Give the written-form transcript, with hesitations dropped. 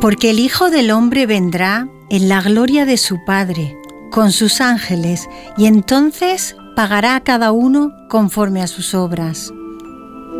Porque el Hijo del Hombre vendrá en la gloria de su Padre, con sus ángeles, y entonces pagará a cada uno conforme a sus obras.